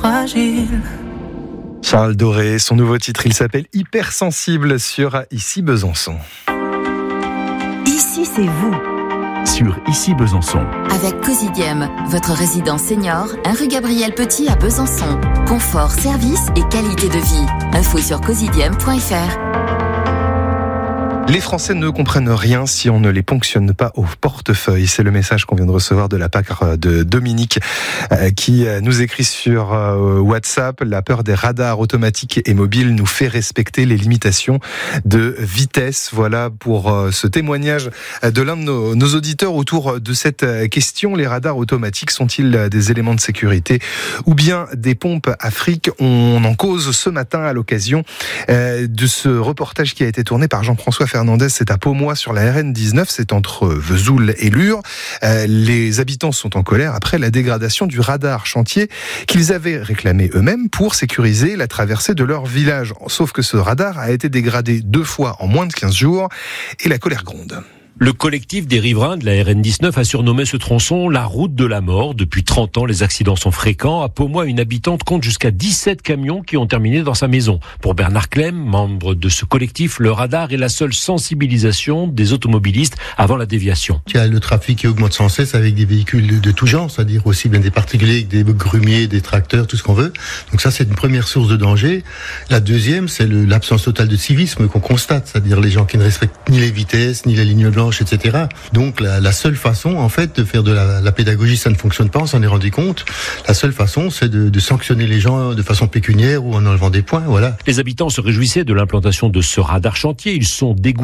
fragile. Charles Doré, son nouveau titre, il s'appelle Hypersensible sur Ici Besançon. Ici, c'est vous. Sur Ici Besançon. Avec Cosidiem, votre résidence senior, 1 rue Gabriel Petit à Besançon. Confort, service et qualité de vie. Info sur cosidiem.fr. Les Français ne comprennent rien si on ne les ponctionne pas au portefeuille. C'est le message qu'on vient de recevoir de la part de Dominique qui nous écrit sur WhatsApp. La peur des radars automatiques et mobiles nous fait respecter les limitations de vitesse. Voilà pour ce témoignage de l'un de nos auditeurs autour de cette question. Les radars automatiques sont-ils des éléments de sécurité ou bien des pompes à fric? On en cause ce matin à l'occasion de ce reportage qui a été tourné par Jean-François Fernandez, c'est à Pomoy sur la RN19, c'est entre Vesoul et Lure. Les habitants sont en colère après la dégradation du radar chantier qu'ils avaient réclamé eux-mêmes pour sécuriser la traversée de leur village. Sauf que ce radar a été dégradé 2 fois en moins de 15 jours et la colère gronde. Le collectif des riverains de la RN19 a surnommé ce tronçon la route de la mort. Depuis 30 ans, les accidents sont fréquents. À Pomoy, une habitante compte jusqu'à 17 camions qui ont terminé dans sa maison. Pour Bernard Clem, membre de ce collectif, le radar est la seule sensibilisation des automobilistes avant la déviation. Il y a le trafic qui augmente sans cesse avec des véhicules de tout genre, c'est-à-dire aussi bien des particuliers que des grumiers, des tracteurs, tout ce qu'on veut. Donc ça, c'est une première source de danger. La deuxième, c'est l'absence totale de civisme qu'on constate, c'est-à-dire les gens qui ne respectent ni les vitesses, ni les lignes blanches, etc. Donc la seule façon, en fait, de faire de la pédagogie, ça ne fonctionne pas, on s'en est rendu compte. La seule façon, c'est de sanctionner les gens de façon pécuniaire ou en enlevant des points, voilà. Les habitants se réjouissaient de l'implantation de ce radar chantier. Ils sont dégoûtés